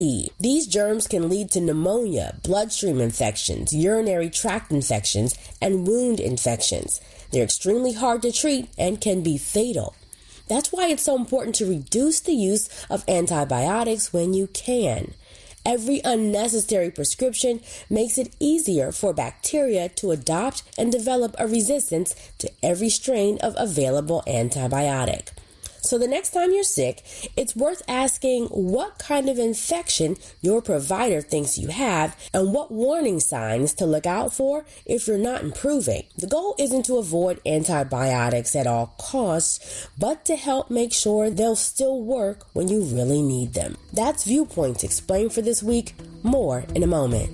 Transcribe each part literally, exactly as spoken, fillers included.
These germs can lead to pneumonia, bloodstream infections, urinary tract infections, and wound infections. They're extremely hard to treat and can be fatal. That's why it's so important to reduce the use of antibiotics when you can. Every unnecessary prescription makes it easier for bacteria to adopt and develop a resistance to every strain of available antibiotic. So the next time you're sick, it's worth asking what kind of infection your provider thinks you have and what warning signs to look out for if you're not improving. The goal isn't to avoid antibiotics at all costs, but to help make sure they'll still work when you really need them. That's Viewpoints Explained for this week. More in a moment.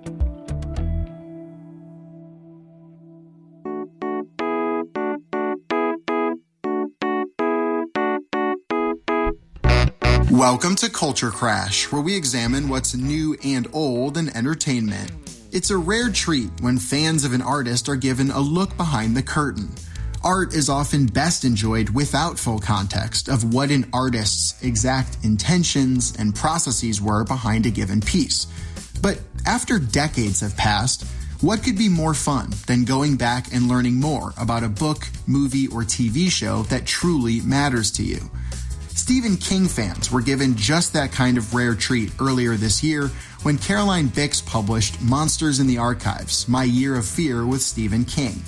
Welcome to Culture Crash, where we examine what's new and old in entertainment. It's a rare treat when fans of an artist are given a look behind the curtain. Art is often best enjoyed without full context of what an artist's exact intentions and processes were behind a given piece. But after decades have passed, what could be more fun than going back and learning more about a book, movie, or T V show that truly matters to you? Stephen King fans were given just that kind of rare treat earlier this year when Caroline Bix published Monsters in the Archives, My Year of Fear with Stephen King.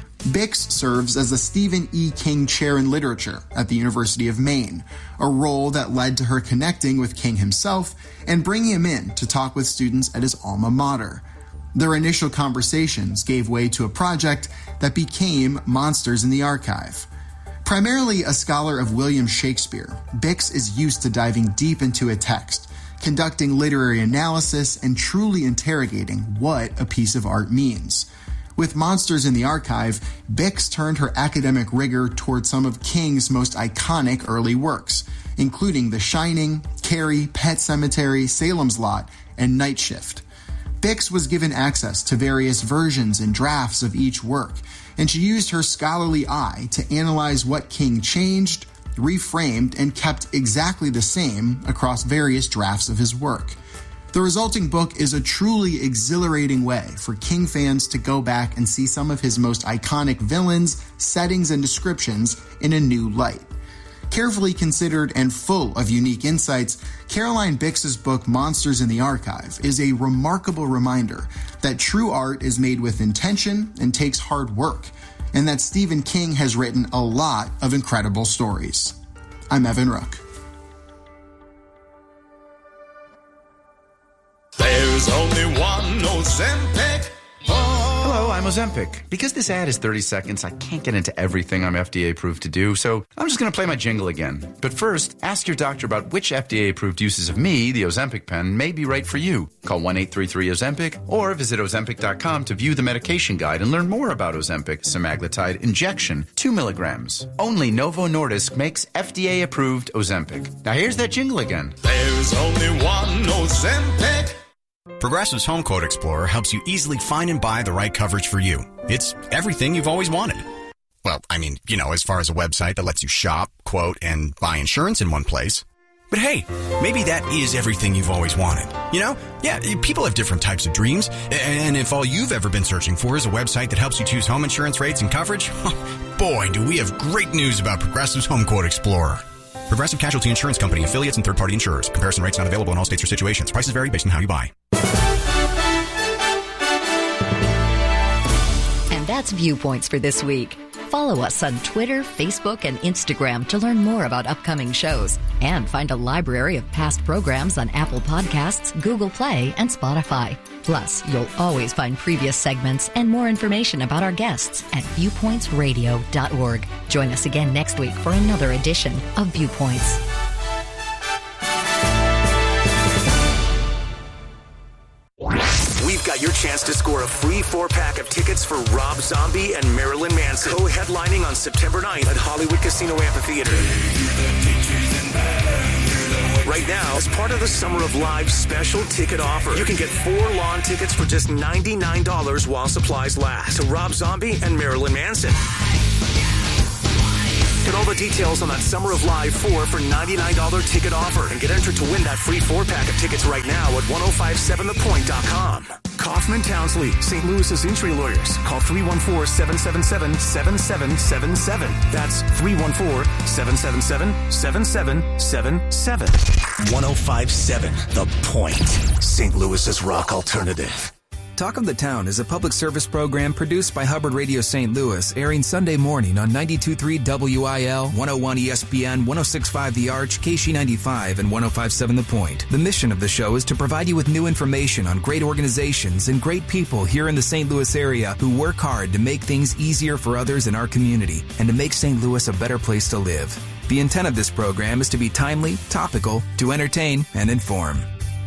Bix serves as the Stephen E. King Chair in Literature at the University of Maine, a role that led to her connecting with King himself and bringing him in to talk with students at his alma mater. Their initial conversations gave way to a project that became Monsters in the Archive. Primarily a scholar of William Shakespeare, Bix is used to diving deep into a text, conducting literary analysis, and truly interrogating what a piece of art means. With Monsters in the Archive, Bix turned her academic rigor toward some of King's most iconic early works, including The Shining, Carrie, Pet Sematary, Salem's Lot, and Night Shift. Bix was given access to various versions and drafts of each work, and she used her scholarly eye to analyze what King changed, reframed, and kept exactly the same across various drafts of his work. The resulting book is a truly exhilarating way for King fans to go back and see some of his most iconic villains, settings, and descriptions in a new light. Carefully considered and full of unique insights, Caroline Bix's book Monsters in the Archive is a remarkable reminder that true art is made with intention and takes hard work, and that Stephen King has written a lot of incredible stories. I'm Evan Rook. There's only one Ozempic. Hello, I'm Ozempic. Because this ad is thirty seconds, I can't get into everything I'm F D A approved to do, so I'm just going to play my jingle again. But first, ask your doctor about which F D A approved uses of me, the Ozempic pen, may be right for you. Call one eight three three Ozempic or visit Ozempic dot com to view the medication guide and learn more about Ozempic semaglutide injection, two milligrams. Only Novo Nordisk makes F D A approved Ozempic. Now here's that jingle again. There's only one Ozempic. Progressive's Home Quote Explorer helps you easily find and buy the right coverage for you. It's everything you've always wanted. Well, I mean, you know, as far as a website that lets you shop, quote, and buy insurance in one place. But hey, maybe that is everything you've always wanted. You know? Yeah, people have different types of dreams. And if all you've ever been searching for is a website that helps you choose home insurance rates and coverage, boy, do we have great news about Progressive's Home Quote Explorer. Progressive Casualty Insurance Company, affiliates, and third-party insurers. Comparison rates not available in all states or situations. Prices vary based on how you buy. And that's Viewpoints for this week. Follow us on Twitter, Facebook, and Instagram to learn more about upcoming shows. And find a library of past programs on Apple Podcasts, Google Play, and Spotify. Plus, you'll always find previous segments and more information about our guests at viewpoints radio dot org. Join us again next week for another edition of Viewpoints. We've got your chance to score a free four-pack of tickets for Rob Zombie and Marilyn Manson, co-headlining on September ninth at Hollywood Casino Amphitheater. Right now, as part of the Summer of Live special ticket offer, you can get four lawn tickets for just ninety-nine dollars while supplies last to Rob Zombie and Marilyn Manson. Get all the details on that Summer of Live four for ninety-nine dollars ticket offer and get entered to win that free four-pack of tickets right now at ten fifty-seven the point dot com. Kaufman Townsley, Saint Louis's injury lawyers. Call three one four, seven seven seven, seven seven seven seven. That's three one four, seven seven seven, seven seven seven seven. ten fifty-seven The Point, Saint Louis's rock alternative. Talk of the Town is a public service program produced by Hubbard Radio Saint Louis, airing Sunday morning on ninety-two point three W I L, one oh one E S P N, one oh six point five The Arch, K S H E ninety-five, and ten fifty-seven The Point. The mission of the show is to provide you with new information on great organizations and great people here in the Saint Louis area who work hard to make things easier for others in our community and to make Saint Louis a better place to live. The intent of this program is to be timely, topical, to entertain, and inform.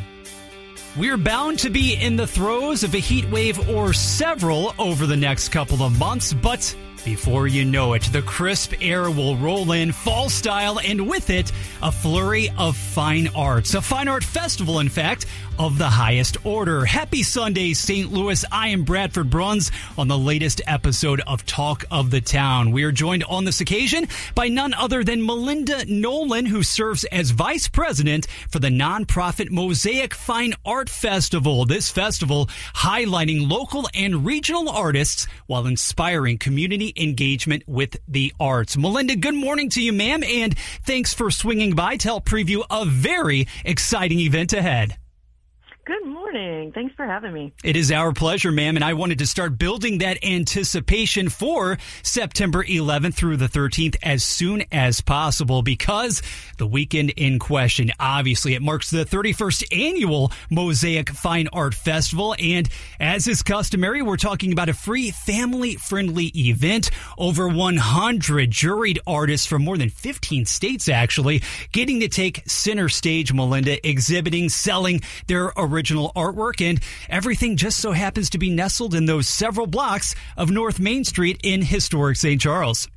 We're bound to be in the throes of a heat wave or several over the next couple of months, but before you know it, the crisp air will roll in fall style, and with it, a flurry of fine arts. A fine art festival, in fact, of the highest order. Happy Sunday, Saint Louis. I am Bradford Bruns on the latest episode of Talk of the Town. We are joined on this occasion by none other than Melinda Nolan, who serves as vice president for the nonprofit Mosaic Fine Art Festival. This festival highlighting local and regional artists while inspiring community engagement with the arts. Melinda, good morning to you, ma'am, and thanks for swinging by to help preview a very exciting event ahead. Good morning. Thanks for having me. It is our pleasure, ma'am, and I wanted to start building that anticipation for September eleventh through the thirteenth as soon as possible, because the weekend in question, obviously, it marks the thirty-first annual Mosaic Fine Art Festival, and as is customary, we're talking about a free, family-friendly event. Over one hundred juried artists from more than fifteen states, actually, getting to take center stage, Melinda, exhibiting, selling their original artwork, and everything just so happens to be nestled in those several blocks of North Main Street in historic Saint Charles.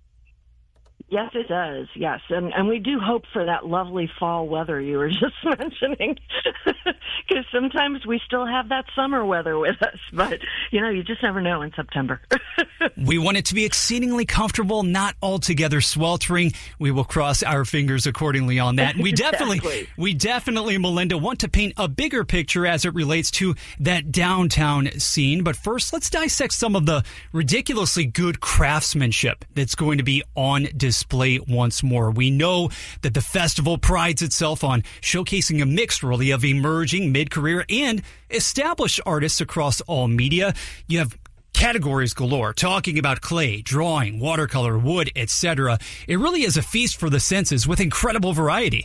Yes, it does. Yes. And and we do hope for that lovely fall weather you were just mentioning, because sometimes we still have that summer weather with us. But, you know, you just never know in September. We want it to be exceedingly comfortable, not altogether sweltering. We will cross our fingers accordingly on that. And we definitely, exactly. we definitely, Melinda, want to paint a bigger picture as it relates to that downtown scene. But first, let's dissect some of the ridiculously good craftsmanship that's going to be on display. Display once more. We know that the festival prides itself on showcasing a mix, really, of emerging, mid-career, and established artists across all media. You have categories galore, talking about clay, drawing, watercolor, wood, et cetera. It really is a feast for the senses with incredible variety.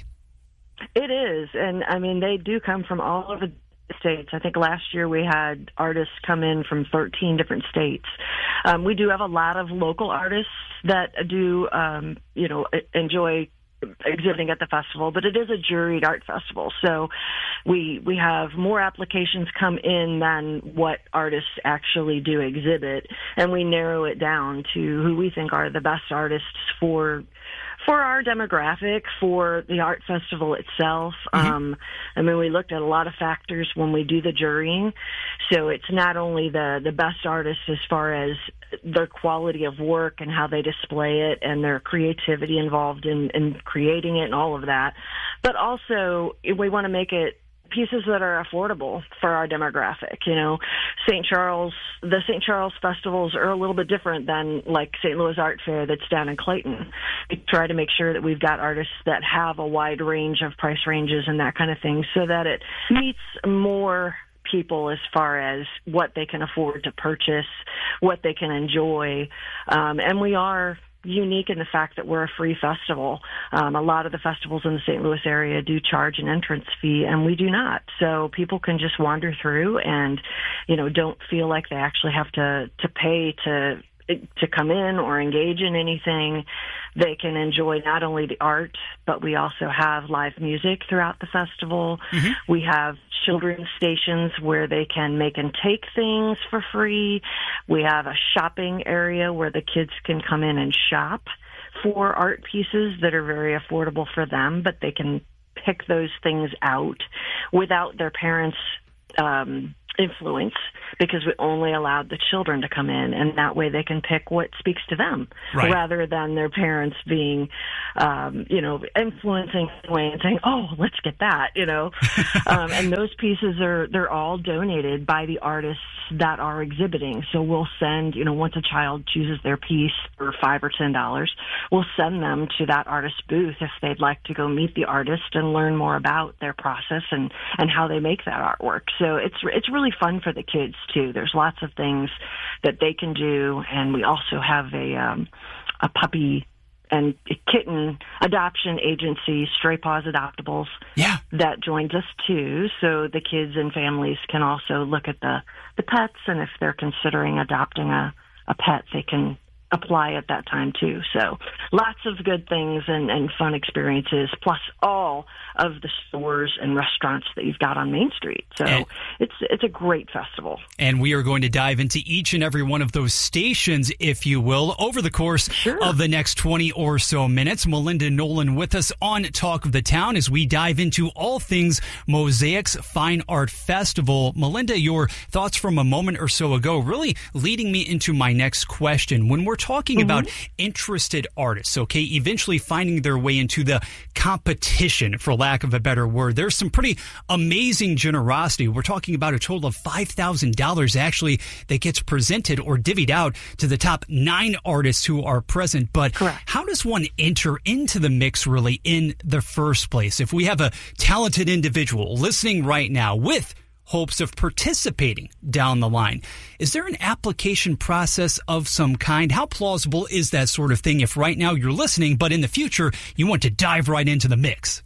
It is, and I mean, they do come from all over the states. I think last year we had artists come in from thirteen different states. Um, we do have a lot of local artists that do, um, you know, enjoy exhibiting at the festival, but it is a juried art festival. So we we have more applications come in than what artists actually do exhibit, and we narrow it down to who we think are the best artists for for our demographic, for the art festival itself. Mm-hmm. Um, I mean, we looked at a lot of factors when we do the jurying. So it's not only the, the best artists as far as their quality of work and how they display it and their creativity involved in, in creating it and all of that, but also we want to make it pieces that are affordable for our demographic. You know, Saint Charles, the Saint Charles festivals are a little bit different than like Saint Louis Art Fair that's down in Clayton. We try to make sure that we've got artists that have a wide range of price ranges and that kind of thing so that it meets more people as far as what they can afford to purchase, what they can enjoy. Um, and we are unique in the fact that we're a free festival. Um, a lot of the festivals in the Saint Louis area do charge an entrance fee, and we do not. So people can just wander through and, you know, don't feel like they actually have to, to pay to to come in or engage in anything. They can enjoy not only the art, but we also have live music throughout the festival. Mm-hmm. We have children's stations where they can make and take things for free. We have a shopping area where the kids can come in and shop for art pieces that are very affordable for them, but they can pick those things out without their parents um influence because we only allowed the children to come in, and that way they can pick what speaks to them right. rather than their parents being, um, you know, influencing way and saying, oh, let's get that, you know. um, and those pieces are, they're all donated by the artists that are exhibiting. So we'll send, you know, once a child chooses their piece for five or ten dollars, we'll send them to that artist booth if they'd like to go meet the artist and learn more about their process and, and how they make that artwork. So it's, it's really fun for the kids too. There's lots of things that they can do, and we also have a um, a puppy and kitten adoption agency, Stray Paws Adoptables, yeah. that joins us too. So the kids and families can also look at the, the pets, and if they're considering adopting a, a pet, they can apply at that time too. So lots of good things and, and fun experiences, plus all of the stores and restaurants that you've got on Main Street. So and, it's it's a great festival. And we are going to dive into each and every one of those stations, if you will, over the course sure. of the next twenty or so minutes. Melinda Nolan with us on Talk of the Town as we dive into all things Mosaics Fine Art Festival. Melinda, your thoughts from a moment or so ago really leading me into my next question. When we're talking mm-hmm. about interested artists, okay, eventually finding their way into the competition, for lack of a better word, there's some pretty amazing generosity. We're talking about a total of five thousand dollars actually that gets presented or divvied out to the top nine artists who are present. But Correct. How does one enter into the mix really in the first place? If we have a talented individual listening right now with hopes of participating down the line, is there an application process of some kind? How plausible is that sort of thing if right now you're listening, but in the future you want to dive right into the mix?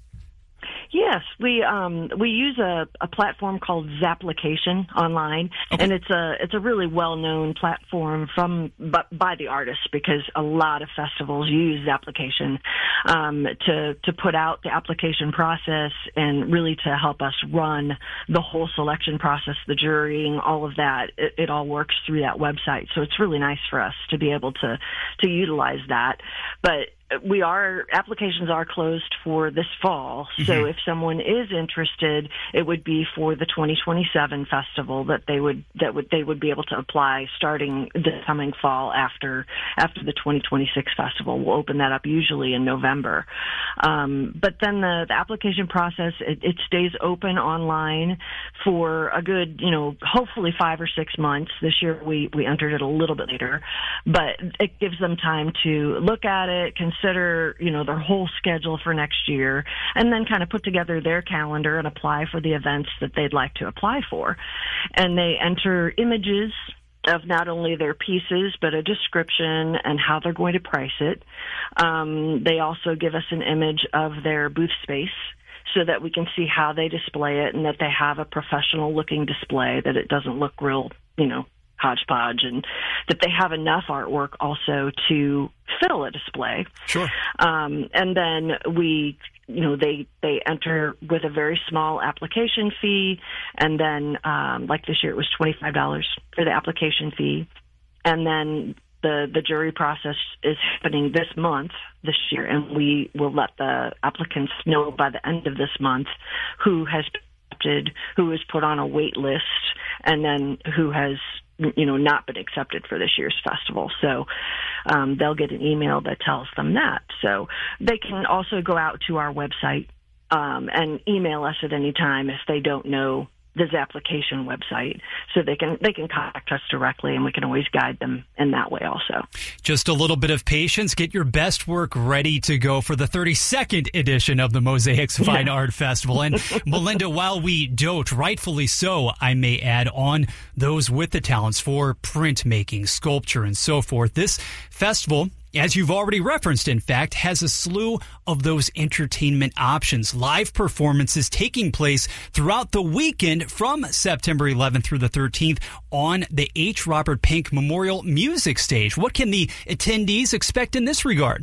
Yes, we um, we use a, a platform called Zapplication online, okay. and it's a it's a really well known platform from by, by the artists because a lot of festivals use Zapplication um, to to put out the application process and really to help us run the whole selection process, the jurying, all of that. It, it all works through that website, so it's really nice for us to be able to to utilize that, but. We are applications are closed for this fall, mm-hmm. so if someone is interested, it would be for the twenty twenty-seven festival that they would that would they would be able to apply starting this coming fall after after the twenty twenty-six festival. We'll open that up usually in November, um, but then the, the application process it, it stays open online for a good you know hopefully five or six months. This year we we entered it a little bit later, but it gives them time to look at it, consider, you know, their whole schedule for next year, and then kind of put together their calendar and apply for the events that they'd like to apply for. And they enter images of not only their pieces, but a description and how they're going to price it. Um, they also give us an image of their booth space so that we can see how they display it and that they have a professional-looking display, that it doesn't look real, you know, hodgepodge, and that they have enough artwork also to fill a display. Sure. Um, and then we, you know, they, they enter with a very small application fee, and then, um, like this year it was twenty-five dollars for the application fee, and then the, the jury process is happening this month, this year, and we will let the applicants know by the end of this month who has been accepted, who is put on a wait list, and then who has you know, not been accepted for this year's festival. So um, they'll get an email that tells them that. So they can also go out to our website um, and email us at any time if they don't know the Zapplication website, so they can they can contact us directly, and we can always guide them in that way also. Just a little bit of patience. Get your best work ready to go for the thirty-second edition of the Mosaics Fine yeah. Art Festival. And Melinda, while we dote, rightfully so, I may add, on those with the talents for printmaking, sculpture, and so forth, this festival, as you've already referenced, in fact, has a slew of those entertainment options. Live performances taking place throughout the weekend from September eleventh through the thirteenth on the H. Robert Pink Memorial Music Stage. What can the attendees expect in this regard?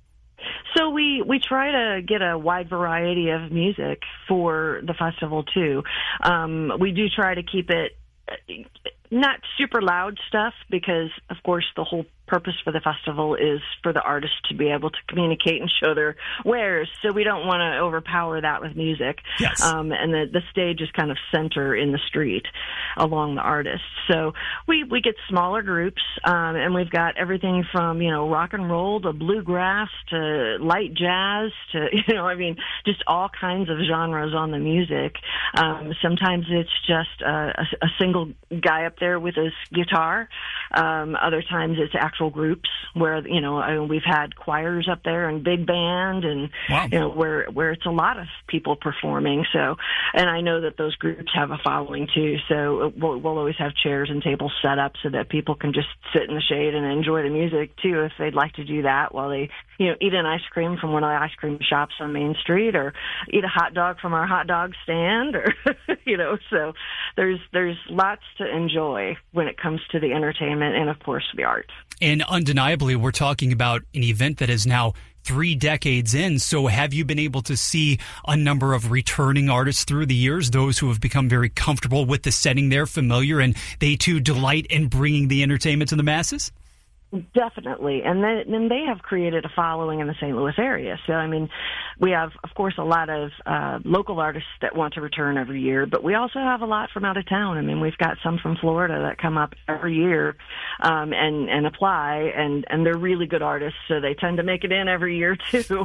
So we, we try to get a wide variety of music for the festival, too. Um, we do try to keep it not super loud stuff because, of course, the whole purpose for the festival is for the artists to be able to communicate and show their wares. So we don't want to overpower that with music. Yes. Um, and the, the stage is kind of center in the street along the artists. So we, we get smaller groups, um, and we've got everything from, you know, rock and roll to bluegrass to light jazz to, you know, I mean, just all kinds of genres on the music. Um, sometimes it's just a, a, a single guy up there with his guitar. Um, other times it's actual groups where, you know, I mean, we've had choirs up there and big band and, wow. you know, where, where it's a lot of people performing. So, and I know that those groups have a following too. So we'll, we'll always have chairs and tables set up so that people can just sit in the shade and enjoy the music too if they'd like to do that while they, you know, eat an ice cream from one of the ice cream shops on Main Street or eat a hot dog from our hot dog stand or, you know, so there's, there's lots to enjoy when it comes to the entertainment and, of course, the art. And undeniably, we're talking about an event that is now three decades in. So have you been able to see a number of returning artists through the years, those who have become very comfortable with the setting they're familiar, and they too delight in bringing the entertainment to the masses? Definitely. And then, then they have created a following in the Saint Louis area. So, I mean, we have, of course, a lot of uh, local artists that want to return every year, but we also have a lot from out of town. I mean, we've got some from Florida that come up every year um, and, and apply, and, and they're really good artists, so they tend to make it in every year, too. So,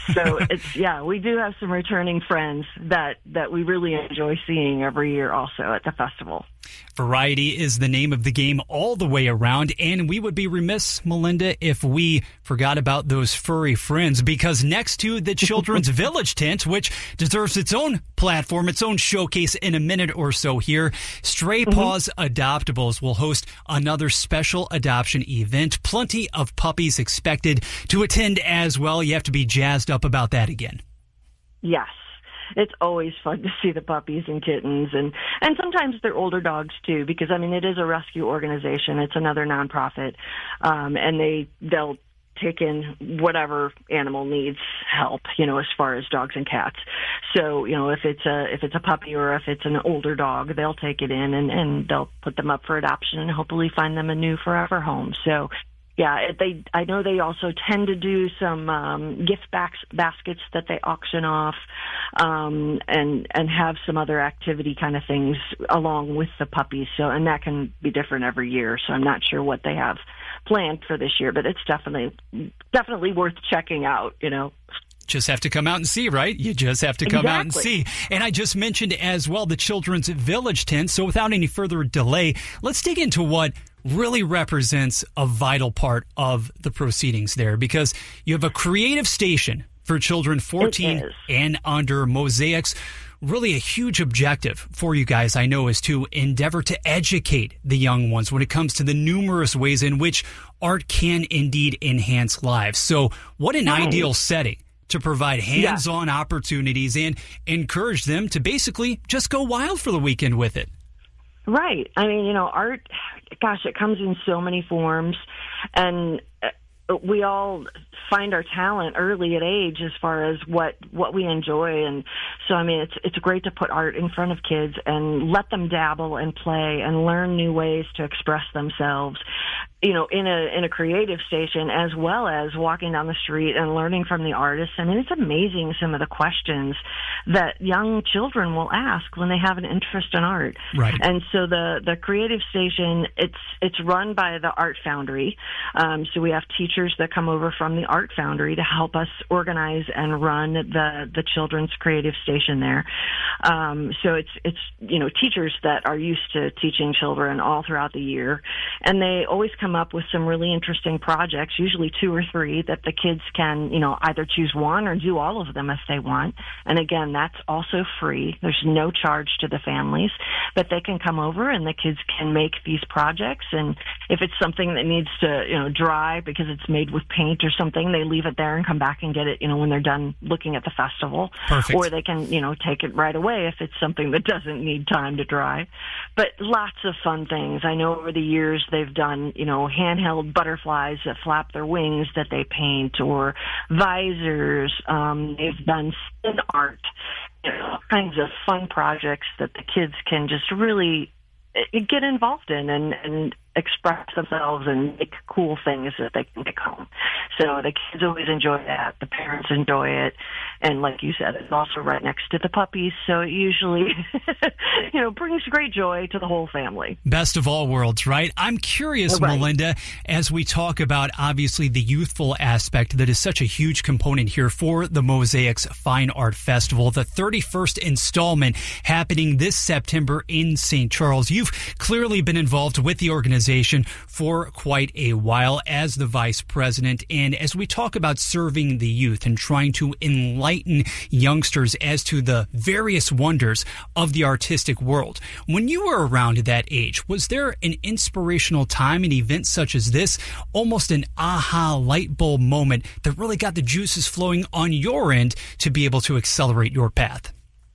it's yeah, we do have some returning friends that, that we really enjoy seeing every year also at the festival. Variety is the name of the game all the way around, and we would be remiss, Melinda, if we forgot about those furry friends, because next to the Children's Village tent, which deserves its own platform, its own showcase in a minute or so here, Stray Paws mm-hmm. Adoptables will host another special adoption event. Plenty of puppies expected to attend as well. You have to be jazzed up about that again. Yes. It's always fun to see the puppies and kittens, and, and sometimes they're older dogs too, because I mean it is a rescue organization. It's another nonprofit, um, and they they'll take in whatever animal needs help, you know, as far as dogs and cats. So, you know, if it's a if it's a puppy or if it's an older dog, they'll take it in and, and they'll put them up for adoption and hopefully find them a new forever home. So. Yeah, they. I know they also tend to do some um, gift backs, baskets that they auction off, um, and and have some other activity kind of things along with the puppies. So, and that can be different every year. So, I'm not sure what they have planned for this year, but it's definitely definitely worth checking out. You know. Just have to come out and see, right? You just have to come exactly. out and see. And I just mentioned as well the Children's Village tent. So without any further delay, let's dig into what really represents a vital part of the proceedings there, because you have a creative station for children fourteen and under. Mosaics, really a huge objective for you guys, I know, is to endeavor to educate the young ones when it comes to the numerous ways in which art can indeed enhance lives. So what an right. ideal setting to provide hands-on yeah. opportunities and encourage them to basically just go wild for the weekend with it. Right. I mean, you know, art, gosh, it comes in so many forms, and we all find our talent early at age as far as what, what we enjoy. And so, I mean, it's it's great to put art in front of kids and let them dabble and play and learn new ways to express themselves, you know, in a in a creative station, as well as walking down the street and learning from the artists. I mean, it's amazing some of the questions that young children will ask when they have an interest in art. Right. And so the, the creative station, it's it's run by the Art Foundry. Um, so we have teachers that come over from the Art Foundry to help us organize and run the, the children's creative station there. Um, so it's, it's, you know, teachers that are used to teaching children all throughout the year. And they always come up with some really interesting projects, usually two or three, that the kids can, you know, either choose one or do all of them if they want. And again, that's also free. There's no charge to the families, but they can come over and the kids can make these projects. And if it's something that needs to, you know, dry because it's made with paint or something, they leave it there and come back and get it, you know, when they're done looking at the festival. Perfect. Or they can, you know, take it right away if it's something that doesn't need time to dry. But lots of fun things. I know over the years they've done, you know, handheld butterflies that flap their wings that they paint, or visors. Um, they've done spin art, you know, all kinds of fun projects that the kids can just really get involved in and, and express themselves and make cool things that they can take home. So the kids always enjoy that. The parents enjoy it. And like you said, it's also right next to the puppies. So it usually, you know, brings great joy to the whole family. Best of all worlds, right? I'm curious, right. Melinda, as we talk about obviously the youthful aspect that is such a huge component here for the Mosaics Fine Art Festival, the thirty-first installment happening this September in Saint Charles. You've clearly been involved with the organization for quite a while as the vice president. And as we talk about serving the youth and trying to enlighten youngsters as to the various wonders of the artistic world, when you were around that age, was there an inspirational time, an event such as this, almost an aha light bulb moment that really got the juices flowing on your end to be able to accelerate your path?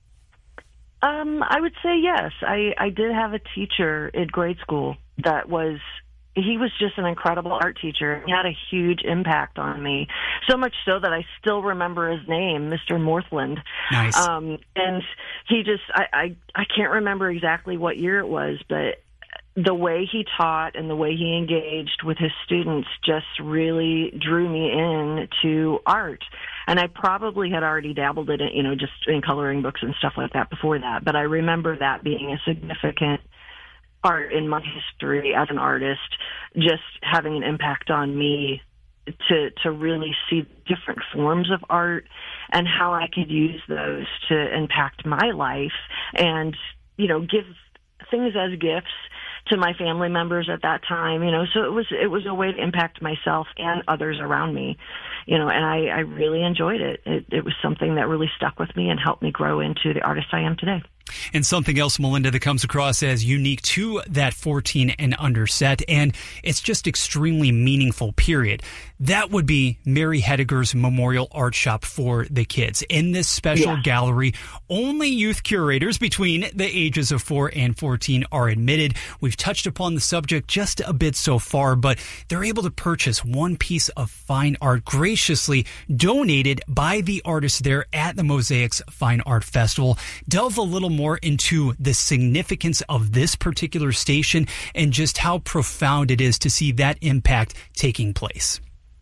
Um, I would say yes. I, I did have a teacher in grade school that was, he was just an incredible art teacher. He had a huge impact on me, so much so that I still remember his name, Mister Morthland. Nice. Um, and he just, I, I, I can't remember exactly what year it was, but the way he taught and the way he engaged with his students just really drew me in to art. And I probably had already dabbled in it, you know, just in coloring books and stuff like that before that. But I remember that being a significant part in my history as an artist, just having an impact on me to to really see different forms of art and how I could use those to impact my life and, you know, give things as gifts to my family members at that time, you know, so it was it was a way to impact myself and others around me, you know, and I, I really enjoyed it. it. It was something that really stuck with me and helped me grow into the artist I am today. And something else, Melinda, that comes across as unique to that fourteen and under set, and it's just extremely meaningful, period. That would be Mary Hediger's Memorial Art Shop for the kids. In this special yeah. gallery, only youth curators between the ages of four and fourteen are admitted. We've touched upon the subject just a bit so far, but they're able to purchase one piece of fine art graciously donated by the artists there at the Mosaics Fine Art Festival. Delve a little more into the significance of this particular station and just how profound it is to see that impact taking place.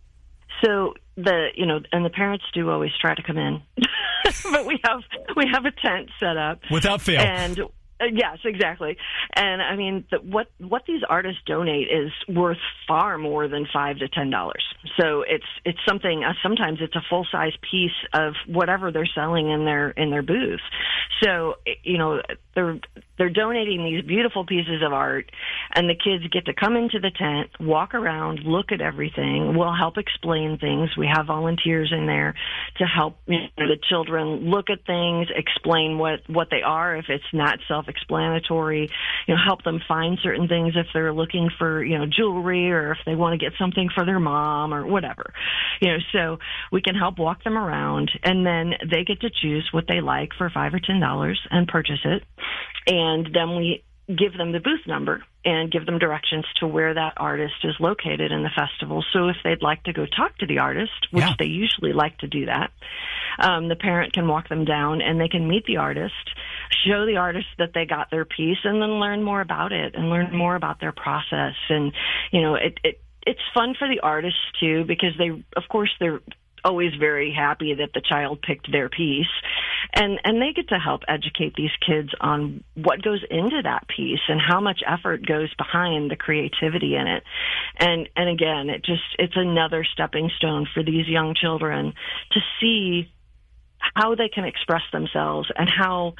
So the, you know, and the parents do always try to come in, but we have, we have a tent set up without fail. And uh, yes, exactly. And I mean, the, what, what these artists donate is worth far more than five to ten dollars. So it's, it's something, uh, sometimes it's a full size piece of whatever they're selling in their, in their booth. So, you know, they're, they're donating these beautiful pieces of art, and the kids get to come into the tent, walk around, look at everything. We'll help explain things. We have volunteers in there to help, you know, the children look at things, explain what, what they are if it's not self-explanatory, you know, help them find certain things if they're looking for, you know, jewelry or if they want to get something for their mom or whatever. You know, so we can help walk them around, and then they get to choose what they like for five or ten dollars and purchase it. And then we give them the booth number and give them directions to where that artist is located in the festival. So if they'd like to go talk to the artist, which yeah. they usually like to do that, um, the parent can walk them down and they can meet the artist, show the artist that they got their piece, and then learn more about it and learn more about their process. And, you know, it, it it's fun for the artists, too, because they, of course, they're always very happy that the child picked their piece. And and they get to help educate these kids on what goes into that piece and how much effort goes behind the creativity in it. And and again, it just it's another stepping stone for these young children to see how they can express themselves and how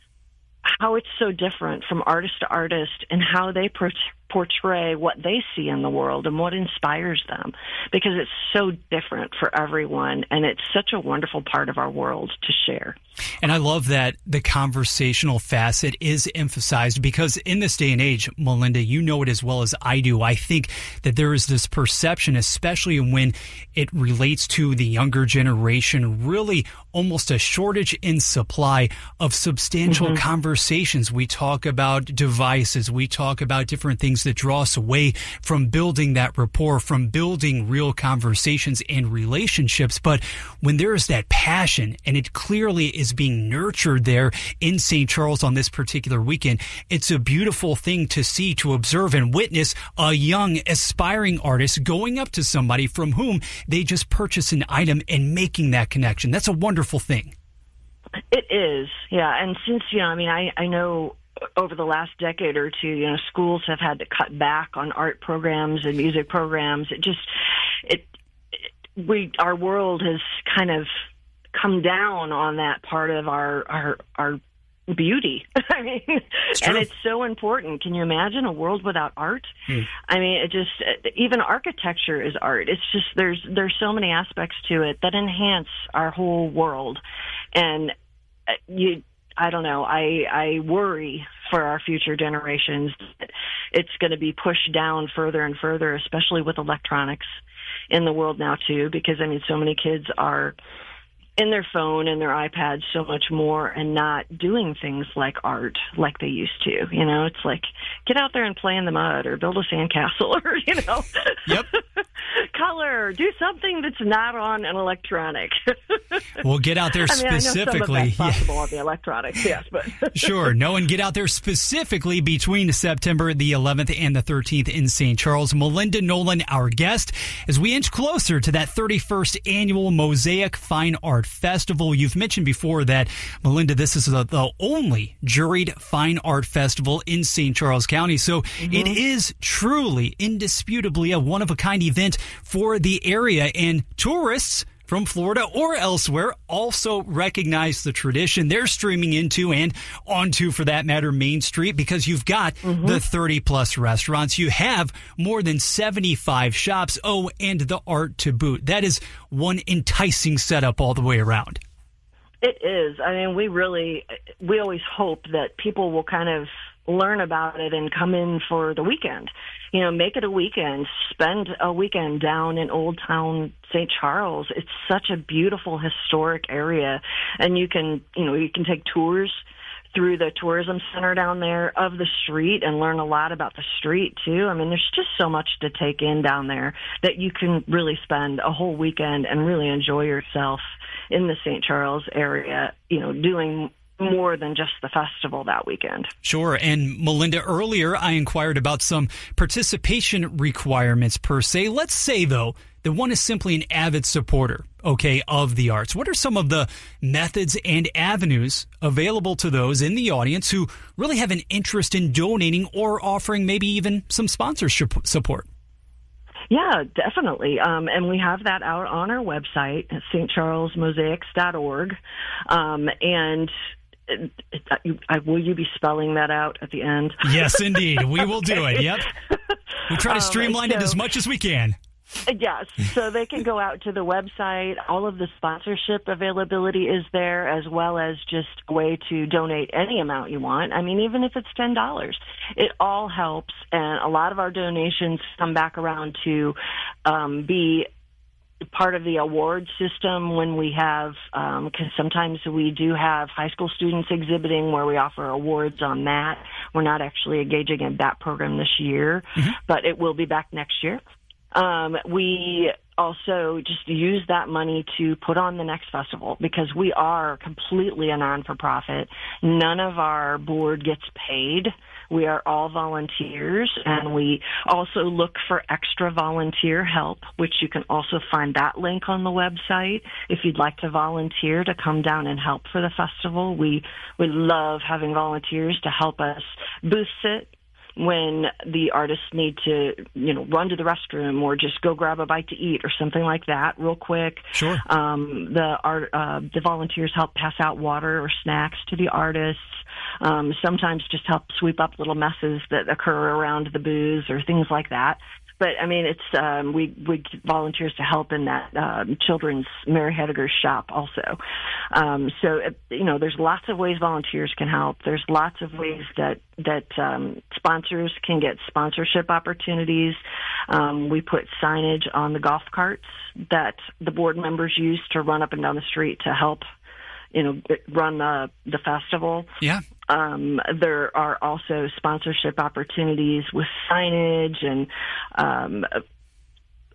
how it's so different from artist to artist and how they pro- portray what they see in the world and what inspires them, because it's so different for everyone, and it's such a wonderful part of our world to share. And I love that the conversational facet is emphasized, because in this day and age, Melinda, you know it as well as I do, I think that there is this perception, especially when it relates to the younger generation, really almost a shortage in supply of substantial mm-hmm. conversations. We talk about devices, we talk about different things that draw us away from building that rapport, from building real conversations and relationships. But when there is that passion, and it clearly is is being nurtured there in Saint Charles on this particular weekend. It's a beautiful thing to see, to observe and witness a young aspiring artist going up to somebody from whom they just purchased an item and making that connection. That's a wonderful thing. It is, yeah. And since, you know, I mean, I, I know over the last decade or two, you know, schools have had to cut back on art programs and music programs. It just, it, it we, our world has kind of come down on that part of our, our, our beauty. I mean, it's and it's so important. Can you imagine a world without art? Hmm. I mean, it just, even architecture is art. It's just, there's, there's so many aspects to it that enhance our whole world. And you, I don't know, I, I worry for our future generations that it's going to be pushed down further and further, especially with electronics in the world now too, because I mean, so many kids are in their phone and their iPads so much more and not doing things like art like they used to. You know, it's like, get out there and play in the mud or build a sandcastle or, you know, yep. color, do something that's not on an electronic. Well, get out there I mean, specifically. I know some of that's possible on the electronics, yes, but sure. No, and get out there specifically between September the eleventh and the thirteenth in Saint Charles. Melinda Nolan, our guest, as we inch closer to that thirty-first annual Mosaic Fine Art Festival. You've mentioned before that, Melinda, this is the, the only juried fine art festival in Saint Charles County. So mm-hmm. it is truly, indisputably a one-of-a-kind event for the area, and tourists from Florida or elsewhere also recognize the tradition. They're streaming into and onto, for that matter, Main Street, because you've got mm-hmm. the thirty-plus restaurants. You have more than seventy-five shops. Oh, and the art to boot. That is one enticing setup all the way around. It is. I mean, we really, we always hope that people will kind of learn about it and come in for the weekend. You know, make it a weekend, spend a weekend down in Old Town Saint Charles. It's such a beautiful historic area, and you can, you know, you can take tours through the tourism center down there of the street and learn a lot about the street too. I mean, there's just so much to take in down there that you can really spend a whole weekend and really enjoy yourself in the Saint Charles area, you know, doing more than just the festival that weekend. Sure. And Melinda, earlier I inquired about some participation requirements per se. Let's say, though, that one is simply an avid supporter, okay, of the arts. What are some of the methods and avenues available to those in the audience who really have an interest in donating or offering maybe even some sponsorship support? Yeah, definitely. Um, and we have that out on our website at st charles mosaics dot org. Um, and It, it, uh, will you be spelling that out at the end? Yes, indeed. We will do it. Yep. We try to streamline um, so, it as much as we can. Yes. So they can go out to the website. All of the sponsorship availability is there, as well as just a way to donate any amount you want. I mean, even if it's ten dollars, it all helps. And a lot of our donations come back around to um, be part of the award system when we have, um, because sometimes we do have high school students exhibiting where we offer awards on that. We're not actually engaging in that program this year, mm-hmm. but it will be back next year. Um, we also just use that money to put on the next festival because we are completely a non-for-profit. None of our board gets paid. We are all volunteers, and we also look for extra volunteer help, which you can also find that link on the website. If you'd like to volunteer to come down and help for the festival, we, we love having volunteers to help us booth sit when the artists need to, you know, run to the restroom or just go grab a bite to eat or something like that real quick. Sure. Um, the art, uh, the volunteers help pass out water or snacks to the artists. Um, sometimes just help sweep up little messes that occur around the booths or things like that. But, I mean, it's um, we, we get volunteers to help in that um, children's Mary Hedegar's shop also. Um, so, it, you know, there's lots of ways volunteers can help. There's lots of ways that, that um, sponsors can get sponsorship opportunities. Um, we put signage on the golf carts that the board members use to run up and down the street to help, you know, run the, the festival. Yeah. Um, there are also sponsorship opportunities with signage and um,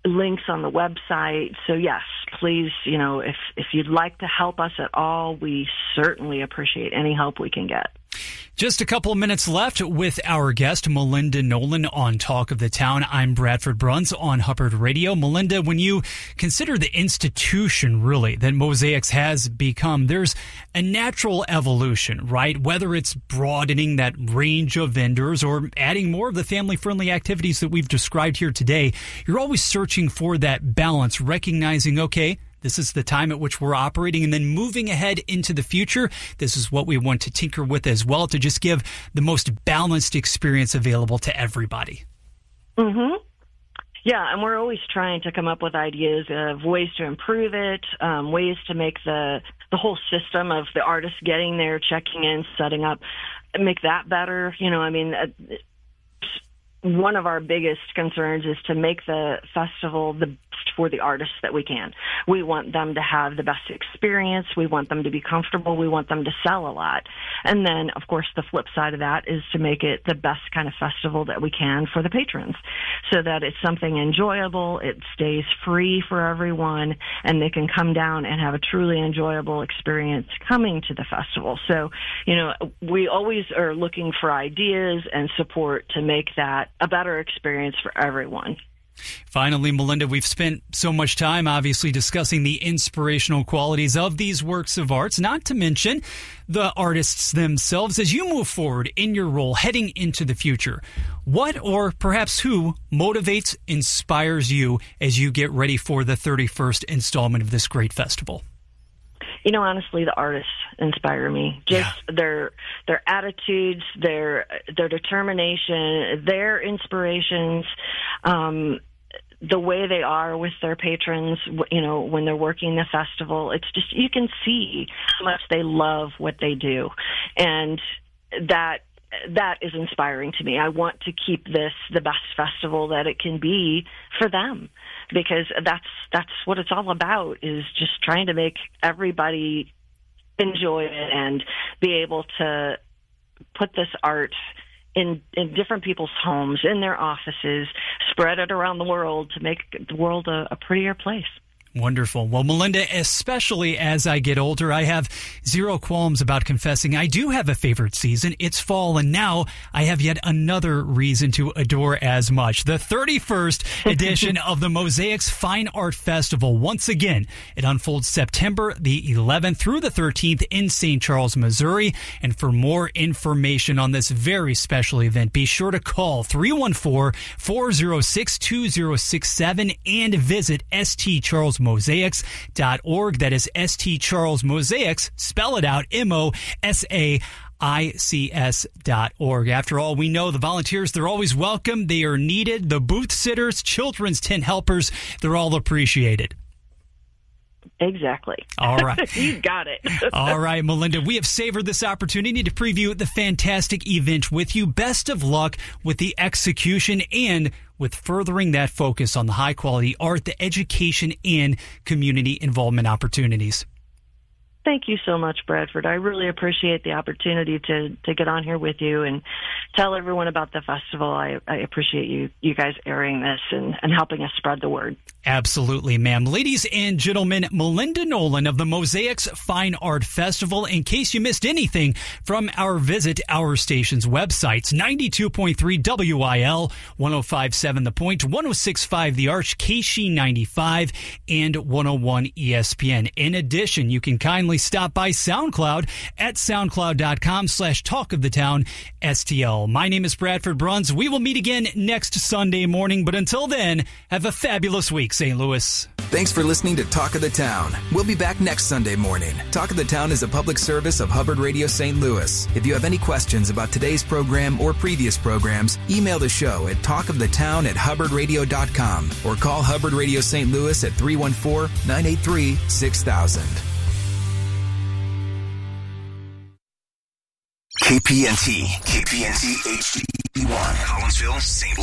links on the website. So yes, please, you know, if, if you'd like to help us at all, we certainly appreciate any help we can get. Just a couple of minutes left with our guest, Melinda Nolan, on Talk of the Town. I'm Bradford Bruns on Hubbard Radio. Melinda, when you consider the institution, really, that Mosaics has become, there's a natural evolution, right? Whether it's broadening that range of vendors or adding more of the family-friendly activities that we've described here today, you're always searching for that balance, recognizing, okay, this is the time at which we're operating, and then moving ahead into the future. This is what we want to tinker with as well, to just give the most balanced experience available to everybody. Mm-hmm. Yeah, and we're always trying to come up with ideas of ways to improve it, um, ways to make the the whole system of the artists getting there, checking in, setting up, make that better. You know, I mean, uh, one of our biggest concerns is to make the festival the best for the artists that we can. We want them to have the best experience. We want them to be comfortable. We want them to sell a lot. And then, of course, the flip side of that is to make it the best kind of festival that we can for the patrons, so that it's something enjoyable, it stays free for everyone, and they can come down and have a truly enjoyable experience coming to the festival. So, you know, we always are looking for ideas and support to make that a better experience for everyone. Finally, Melinda, we've spent so much time obviously discussing the inspirational qualities of these works of arts, not to mention the artists themselves. As you move forward in your role heading into the future, what or perhaps who motivates, inspires you as you get ready for the thirty-first installment of this great festival? You know, honestly, the artists inspire me. Just yeah. their their attitudes, their their determination, their inspirations, um, the way they are with their patrons, you know, when they're working the festival. It's just, you can see how much they love what they do. And that that is inspiring to me. I want to keep this the best festival that it can be for them, because that's that's what it's all about, is just trying to make everybody enjoy it and be able to put this art in in different people's homes, in their offices, spread it around the world to make the world a, a prettier place. Wonderful. Well, Melinda, especially as I get older, I have zero qualms about confessing I do have a favorite season. It's fall, and now I have yet another reason to adore as much. The thirty-first edition of the Mosaics Fine Art Festival. Once again, it unfolds September the eleventh through the thirteenth in Saint Charles, Missouri. And for more information on this very special event, be sure to call three one four, four oh six, two oh six seven and visit S T Charles Mosaics dot org. That is S T Charles Mosaics, spell it out, M O S A I C S dot org. After all, we know the volunteers, they're always welcome. They are needed. The booth sitters, children's tent helpers, they're all appreciated. Exactly. All right. You got it. All right, Melinda, we have savored this opportunity to preview the fantastic event with you. Best of luck with the execution and with furthering that focus on the high-quality art, the education, and community involvement opportunities. Thank you so much, Bradford. I really appreciate the opportunity to, to get on here with you and tell everyone about the festival. I, I appreciate you you guys airing this and, and helping us spread the word. Absolutely, ma'am. Ladies and gentlemen, Melinda Nolan of the Mosaics Fine Art Festival. In case you missed anything from our visit, our station's websites, ninety-two point three W I L, one oh five point seven The Point, one oh six point five The Arch, K S H E ninety-five, and one oh one E S P N. In addition, you can kindly stop by SoundCloud at soundcloud.com slash talk of the town S T L. My name is Bradford Bruns. We will meet again next Sunday morning, but until then, have a fabulous week, Saint Louis. Thanks for listening to Talk of the Town. We'll be back next Sunday morning. Talk of the Town is a public service of Hubbard Radio Saint Louis. If you have any questions about today's program or previous programs, email the show at talkofthetown at hubbard radio dot com or call Hubbard Radio Saint Louis at three one four, nine eight three, six thousand. K P N T, K P N T H D one, Collinsville, Saint